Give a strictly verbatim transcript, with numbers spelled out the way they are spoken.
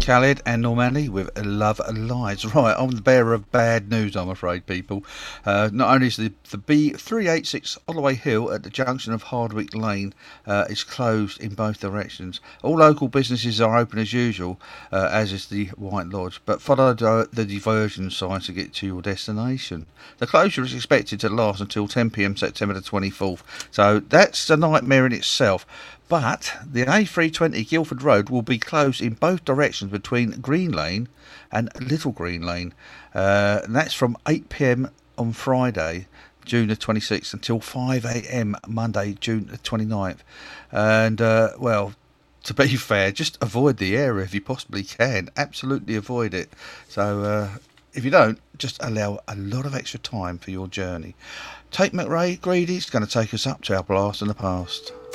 Khaled and Normani with Love Lies. Right, I'm the bearer of bad news, I'm afraid, people. Uh, not only is the, the B three eighty-six Holloway Hill at the junction of Hardwick Lane uh, is closed in both directions. All local businesses are open as usual, uh, as is the White Lodge, but follow the, the diversion sign to get to your destination. The closure is expected to last until ten p m September the twenty-fourth, so that's a nightmare in itself. But the A three twenty Guildford Road will be closed in both directions between Green Lane and Little Green Lane. Uh, and that's from eight p m on Friday, June the twenty-sixth, until five a m Monday, June the twenty-ninth. And, uh, well, to be fair, just avoid the area if you possibly can. Absolutely avoid it. So, uh, if you don't, just allow a lot of extra time for your journey. Tate McRae, Greedy's going to take us up to our blast in the past.